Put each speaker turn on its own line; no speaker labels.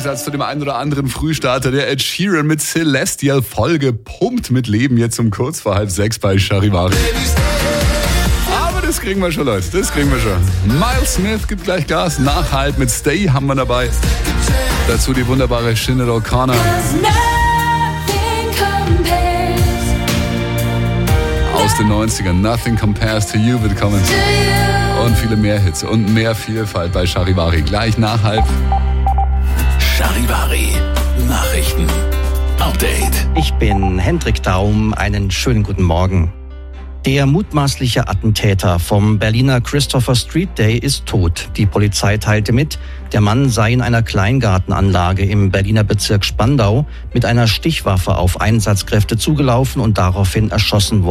Gegensatz zu dem einen oder anderen Frühstarter, der Ed Sheeran mit Celestial voll gepumpt mit Leben jetzt um kurz vor 5:30 bei Charivari. Aber das kriegen wir schon, Leute, das kriegen wir schon. Miles Smith gibt gleich Gas, Nachhalt mit Stay haben wir dabei. Dazu die wunderbare Sinead O'Connor. Aus den 90ern, Nothing Compares to You wird kommen. Und viele mehr Hits und mehr Vielfalt bei Charivari. Gleich nach 5:30.
Charivari. Nachrichten. Update.
Ich bin Hendrik Daum. Einen schönen guten Morgen. Der mutmaßliche Attentäter vom Berliner Christopher Street Day ist tot. Die Polizei teilte mit, der Mann sei in einer Kleingartenanlage im Berliner Bezirk Spandau mit einer Stichwaffe auf Einsatzkräfte zugelaufen und daraufhin erschossen worden.